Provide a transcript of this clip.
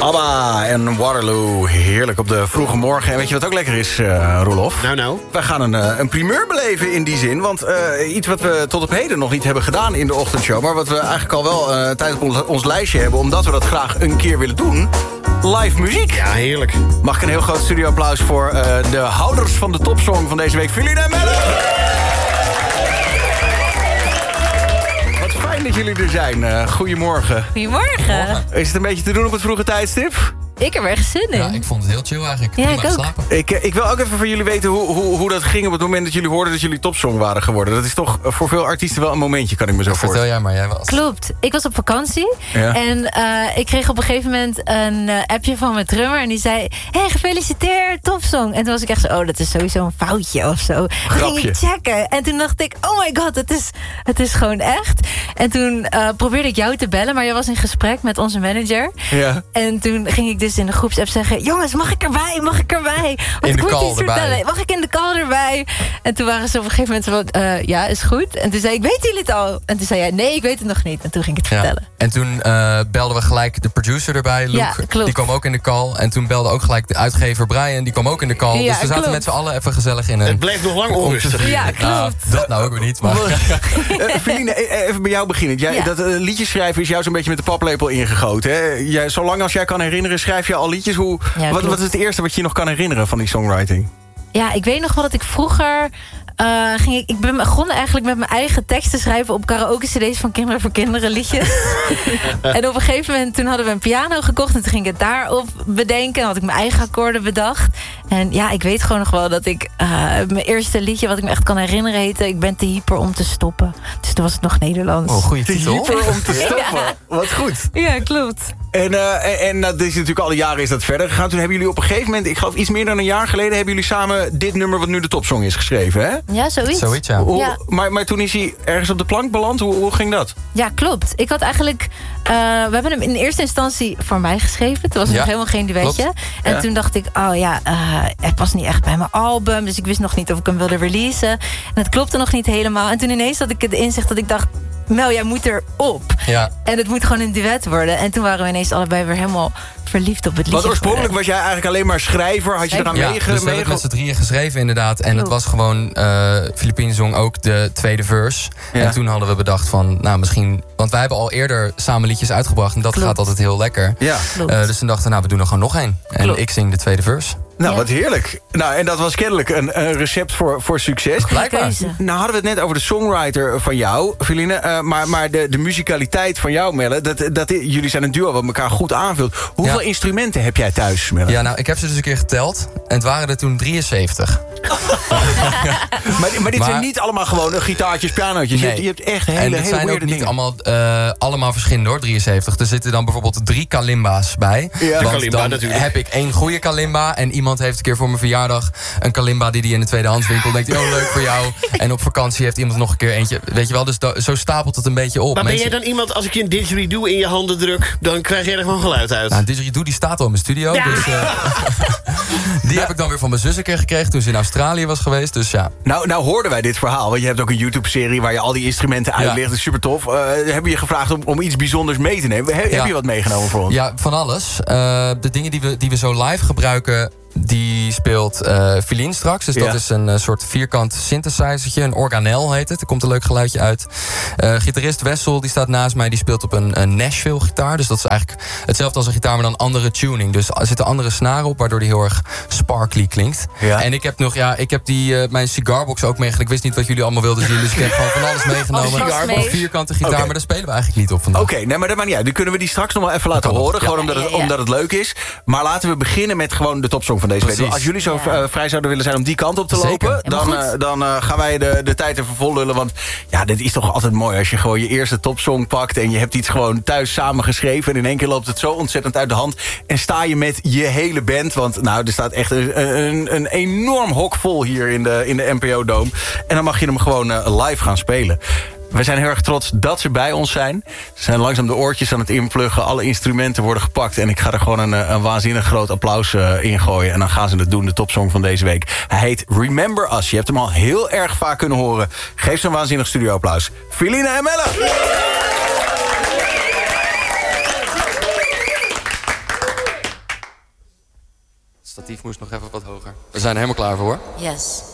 ABBA en Waterloo. Heerlijk op de vroege morgen. En weet je wat ook lekker is, Roelof? Nou. Wij gaan een primeur beleven in die zin. Want iets wat we tot op heden nog niet hebben gedaan in de ochtendshow... maar wat we eigenlijk al wel tijdens ons lijstje hebben... omdat we dat graag een keer willen doen... live muziek. Ja, heerlijk. Mag ik een heel groot studioapplaus voor de houders van de topsong van deze week... Feline en Melle! Fijn dat jullie er zijn. Goedemorgen. Goedemorgen. Is het een beetje te doen op het vroege tijdstip? Ik heb er echt zin in. Ja, ik vond het heel chill eigenlijk. Ja, Prima ik ook. geslapen. Ik wil ook even van jullie weten hoe dat ging... op het moment dat jullie hoorden dat jullie topsong waren geworden. Dat is toch voor veel artiesten wel een momentje, kan ik me zo Vertel voorstellen. jij maar, jij was. Klopt. Ik was op vakantie. Ja. En ik kreeg op een gegeven moment een appje van mijn drummer. En die zei, hey, gefeliciteerd, topsong. En toen was ik echt zo, oh, dat is sowieso een foutje of zo. Toen ging ik checken. En toen dacht ik, oh my god, het is gewoon echt. En toen probeerde ik jou te bellen. Maar jij was in gesprek met onze manager. Ja. En toen ging ik dus in de groepsapp zeggen... jongens, mag ik erbij? Want in de ik moet call iets erbij. vertellen. Mag ik in de call erbij? En toen waren ze op een gegeven moment van... ja, is goed. En toen zei ik, weten jullie het al? En toen zei jij, nee, ik weet het nog niet. En toen ging ik het vertellen. En toen belden we gelijk de producer erbij, Luke. Ja, klopt. Die kwam ook in de call. En toen belde ook gelijk de uitgever Brian. Die kwam ook in de call. Ja, dus we zaten klopt. met z'n allen even gezellig in een... Het bleef nog lang onrustig. Ja, klopt. Nou, dat nou ook weer niet, maar... Feline, even bij jou beginnen. Dat liedjes schrijven is jou zo'n beetje met de paplepel ingegoten. Hè? Zolang als jij kan herinneren, schrijf je al liedjes. Wat is het eerste wat je nog kan herinneren van die songwriting? Ja, ik weet nog wel dat ik vroeger... ik ben begonnen eigenlijk met mijn eigen teksten schrijven... op karaoke-cd's van Kinderen voor Kinderen liedjes. En op een gegeven moment, toen hadden we een piano gekocht... en toen ging ik het daarop bedenken. En had ik mijn eigen akkoorden bedacht. En ja, ik weet gewoon nog wel dat ik... mijn eerste liedje, wat ik me echt kan herinneren, heette... Ik ben te hyper om te stoppen. Dus toen was het nog Nederlands. Oh, goede te titel. hyper om te stoppen. Ja. Wat goed. Ja, klopt. En dat is natuurlijk alle jaren is dat verder gegaan. Toen hebben jullie op een gegeven moment, ik geloof iets meer dan een jaar geleden... hebben jullie samen dit nummer wat nu de topsong is geschreven, hè? Ja, zoiets. Ja. Maar toen is hij ergens op de plank beland. Hoe ging dat? Ja, klopt. Ik had eigenlijk... we hebben hem in eerste instantie voor mij geschreven. Het was nog helemaal geen duetje. Klopt. En toen dacht ik, het past niet echt bij mijn album. Dus ik wist nog niet of ik hem wilde releasen. En het klopte nog niet helemaal. En toen ineens had ik het inzicht dat ik dacht... Mel, jij moet erop. Ja. En het moet gewoon een duet worden. En toen waren we ineens allebei weer helemaal verliefd op het liedje. Want oorspronkelijk was jij eigenlijk alleen maar schrijver. Had je eraan dus we hebben het met z'n drieën geschreven inderdaad. En het was gewoon... Filipine zong ook de tweede verse. Ja. En toen hadden we bedacht van... Nou, misschien... Want wij hebben al eerder samen liedjes uitgebracht. En dat gaat altijd heel lekker. Ja. Dus toen dachten we, we doen er gewoon nog één. En ik zing de tweede verse. Nou, wat heerlijk. Nou, en dat was kennelijk een recept voor succes. Blijkbaar. Nou hadden we het net over de songwriter van jou, Feline. Maar de muzikaliteit van jou, Melle... jullie zijn een duo wat elkaar goed aanvult. Hoeveel instrumenten heb jij thuis, Melle? Ja, nou, ik heb ze dus een keer geteld. En het waren er toen 73. maar dit zijn niet allemaal gewoon gitaartjes, pianootjes. Nee. Je hebt echt hele en het zijn ook niet allemaal verschillend hoor, 73. Er zitten dan bijvoorbeeld 3 kalimba's bij. Ja, want kalimba, dan natuurlijk. heb ik 1 goede kalimba. En iemand heeft een keer voor mijn verjaardag een kalimba die hij in de tweedehandswinkel denkt, oh leuk voor jou. En op vakantie heeft iemand nog een keer eentje. Weet je wel, dus zo stapelt het een beetje op. Maar ben jij dan iemand, als ik je een didgeridoo in je handen druk... dan krijg jij er gewoon geluid uit? Nou, didgeridoo die staat al in mijn studio. Ja. Dus, die heb ik dan weer van mijn zus een keer gekregen toen ze in Australië was geweest. Dus ja. Nou hoorden wij dit verhaal. Want je hebt ook een YouTube-serie waar je al die instrumenten uitlegt. Dat is super tof. Hebben je gevraagd om iets bijzonders mee te nemen? Heb je wat meegenomen voor ons? Ja, van alles. De dingen die we zo live gebruiken... Die speelt Feline straks. Dus dat is een soort vierkant synthesizertje. Een organel heet het. Er komt een leuk geluidje uit. Gitarist Wessel, die staat naast mij. Die speelt op een Nashville gitaar. Dus dat is eigenlijk hetzelfde als een gitaar, maar dan andere tuning. Dus er zitten andere snaren op, waardoor die heel erg sparkly klinkt. Ja. En ik heb nog, mijn cigarbox ook meegenomen. Ik wist niet wat jullie allemaal wilden zien. Dus ik heb gewoon van alles meegenomen. Een vierkante gitaar, maar daar spelen we eigenlijk niet op vandaag. Oké, nee, maar dat maakt niet uit. Die kunnen we die straks nog wel even laten horen. Gewoon omdat het leuk is. Maar laten we beginnen met gewoon de topsong van deze week. Als jullie zo vrij zouden willen zijn om die kant op te lopen... dan gaan wij de tijd even vol lullen. Want ja, dit is toch altijd mooi als je gewoon je eerste topsong pakt... en je hebt iets gewoon thuis samen geschreven... en in één keer loopt het zo ontzettend uit de hand... en sta je met je hele band... want nou, er staat echt een enorm hok vol hier in de NPO Dome... en dan mag je hem gewoon live gaan spelen. We zijn heel erg trots dat ze bij ons zijn. Ze zijn langzaam de oortjes aan het inpluggen. Alle instrumenten worden gepakt. En ik ga er gewoon een waanzinnig groot applaus in gooien. En dan gaan ze het doen, de topsong van deze week. Hij heet Remember Us. Je hebt hem al heel erg vaak kunnen horen. Geef ze een waanzinnig studioapplaus. Feline en Melle! Het statief moest nog even wat hoger. We zijn er helemaal klaar voor, hoor. Yes.